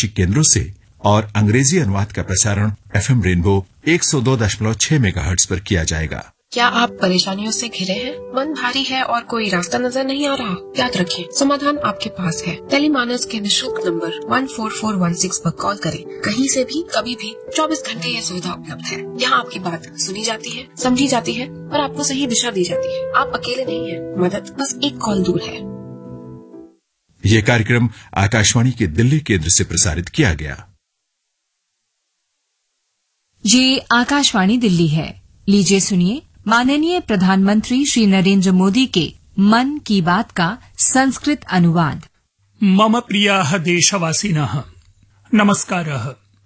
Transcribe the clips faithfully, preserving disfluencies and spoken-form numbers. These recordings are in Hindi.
प्रादेशिक केंद्रों से और अंग्रेजी अनुवाद का प्रसारण एफएम रेनबो एक सौ दो दशमलव छह मेगाहर्ट्ज पर किया जाएगा। क्या आप परेशानियों से घिरे हैं? मन भारी है और कोई रास्ता नजर नहीं आ रहा? याद रखें, समाधान आपके पास है। टेलीमानस के निःशुल्क number one four four one six पर कॉल करें। कहीं से भी, कभी भी, चौबीस घंटे यह सुविधा उपलब्ध है। यहाँ आपकी बात सुनी जाती है, समझी जाती है और आपको सही दिशा दी जाती है। आप अकेले नहीं हैं। मदद बस एक कॉल दूर है। ये कार्यक्रम आकाशवाणी के दिल्ली केंद्र से प्रसारित किया गया। ये आकाशवाणी दिल्ली है। लीजिए सुनिए माननीय प्रधानमंत्री श्री नरेंद्र मोदी के मन की बात का संस्कृत अनुवाद। मम प्रियाः देशवासिनः नमस्कारः।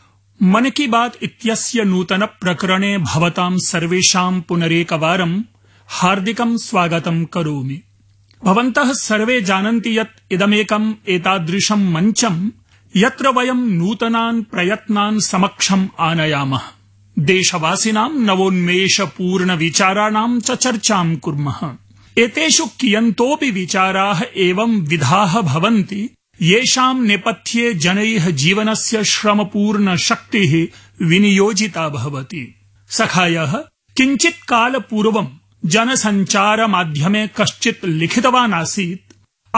मन की बात इत्यस्य नूतन प्रकरणे भवतां सर्वेषां पुनरेकवारं हार्दिकं स्वागतं करोमि। भवन्तः सर्वे जानन्ति यत् इदमेकम् एतादृशं मञ्चं यत्र वयं नूतनान् प्रयत्नान् समक्षम् आनयामः। देशवासिनां नवोन्मेषपूर्ण विचाराणां च चर्चां कुर्मः। एतेषु कियन्तोऽपि विचाराः एवं विधाः भवन्ति येषां नेपथ्ये जनैः जीवनस्य श्रमपूर्ण शक्तिः विनियोजिता भवति। सखायः किञ्चित् काल पूर्वं जनसञ्चार माध्यमे कश्चित् लिखितवान् आसीत्,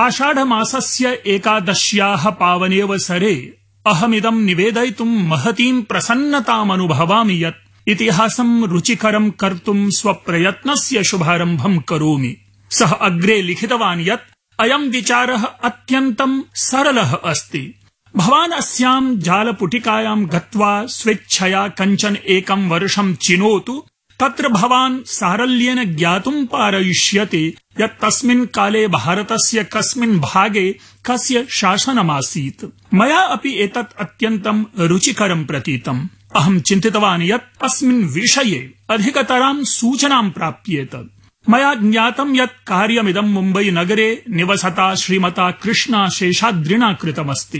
आषाढमासस्य एकादश्याः पावनेऽवसरे अहमिदं निवेदयितुं महतीं प्रसन्नतामनुभवामि यत् इतिहासं रुचिकरं कर्तुं स्वप्रयत्नस्य शुभारम्भं करोमि। सः अग्रे लिखितवान् यत् अयं विचारः अत्यन्तं सरलः अस्ति। भवान् अस्यां जालपुटिकायां गत्वा स्वेच्छया कञ्चन एकं वर्षं चिनोतु। तत्र भवान् सारल्येन ज्ञातुं पारयिष्यति यत् तस्मिन् काले भारतस्य कस्मिन् भागे कस्य शासनमासीत्। मया अपि एतत् अत्यन्तं रुचिकरं प्रतीतम्। अहं चिन्तितवान् यत् अस्मिन् विषये अधिकतरां सूचनां प्राप्येत। मया ज्ञातं यत् कार्यमिदं मुम्बई नगरे निवसता श्रीमता कृष्णा शेषाद्रिना कृतमस्ति।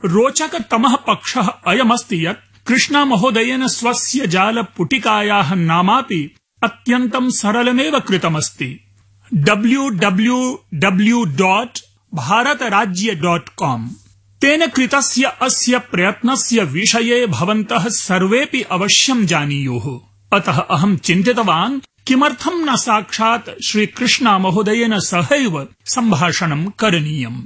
रोचकतमः पक्षः अयमस्ति यत् कृष्णा महोदयेन स्वस्य जालपुटिकायाः नामापि अत्यन्तं सरलमेव कृतमस्ति। W W W dot भारतराज्य dot com. तेन कृतस्य अस्य प्रयत्नस्य विषये भवन्तः सर्वेपि अवश्यं जानीयुः। अतः अहं चिन्तितवान् किमर्थं न साक्षात् श्रीकृष्णा महोदयेन सहैव सम्भाषणं करणीयम्।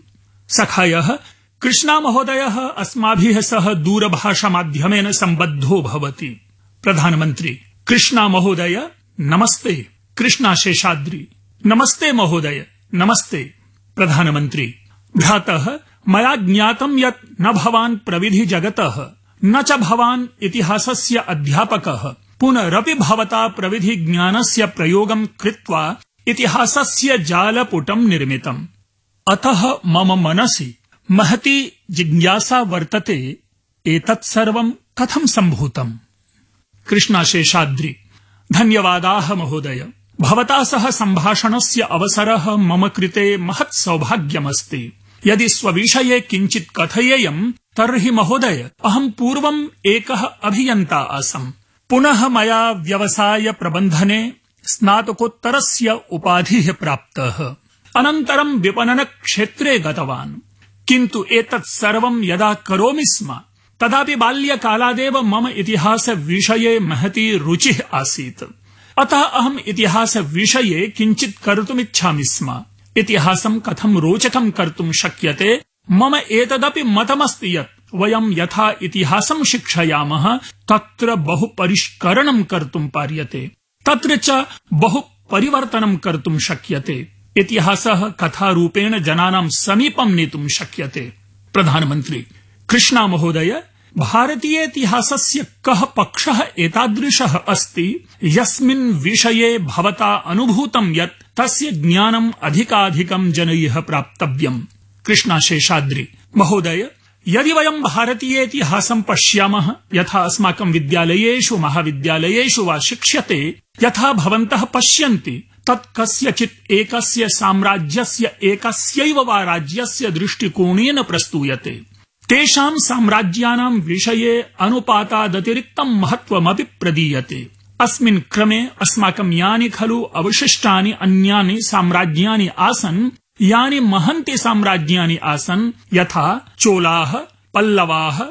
सखायः कृष्णा महोदयः अस्माभिः सह दूरभाषामाध्यमेन सम्बद्धो भवति। प्रधानमन्त्री कृष्णा महोदय नमस्ते। कृष्णा शेषाद्रि नमस्ते महोदय। नमस्ते। प्रधानमन्त्री भ्रातः मया ज्ञातं यत् न भवान् प्रविधि जगतः न च भवान् इतिहासस्य अध्यापकः, पुनरपि भवता प्रविधि ज्ञानस्य प्रयोगं कृत्वा इतिहासस्य जालपुटं निर्मितम्। अतः मम मनसि महती जिज्ञासा वर्तते, एतत् सर्वं कथं सम्भूतम्। कृष्णा शेषाद्रि धन्यवादाः महोदय। भवता सह सम्भाषणस्य अवसरः मम कृते महत् सौभाग्यमस्ति। यदि स्वविषये किञ्चित् कथयेयम् तर्हि महोदय अहं पूर्वम् एकः अभियन्ता आसम्। पुनः मया व्यवसाय प्रबन्धने स्नातकोत्तरस्य उपाधिः प्राप्तः। अनन्तरं विपणन क्षेत्रे गतवान्। किन्तु एतत् सर्वं यदा करोमि स्म तदापि बाल्यकालादेव मम इतिहास विषये महती रुचिः आसीत्। अतः अहम् इतिहास विषये किञ्चित् कर्तुमिच्छामि स्म। इतिहासं कथं रोचकं कर्तुं शक्यते, मम एतदपि मतमस्ति यत् वयं यथा इतिहासं शिक्षयामः तत्र बहु परिष्करणं कर्तुं पार्यते, तत्र च बहु परिवर्तनं कर्तुं शक्यते। इतिहासः कथारूपेण जनानां समीपं नेतुं शक्यते। प्रधानमन्त्री कृष्णा महोदय, भारतीय इतिहासस्य कः पक्षः एतादृशः अस्ति यस्मिन् विषये भवता अनुभूतं यत् तस्य ज्ञानम् अधिकाधिकं जनैः प्राप्तव्यम्। कृष्णा शेषाद्रि महोदय, यदि वयं भारतीय इतिहासं पश्यामः यथा अस्माकं विद्यालयेषु महाविद्यालयेषु वा शिक्ष्यते, यथा भवन्तः पश्यन्ति तत् कस्यचित् एकस्य साम्राज्यस्य एकस्यैव वा राज्यस्य दृष्टिकोणेन प्रस्तूयते। तेषां साम्राज्यानां विषये अनुपातादतिरिक्तं महत्त्वमपि प्रदीयते। अस्मिन् क्रमे अस्माकं यानि खलु अवशिष्टानि अन्यानि साम्राज्यानि आसन्, यानि महन्ति साम्राज्यानि आसन्, यथा चोलाः, पल्लवाः,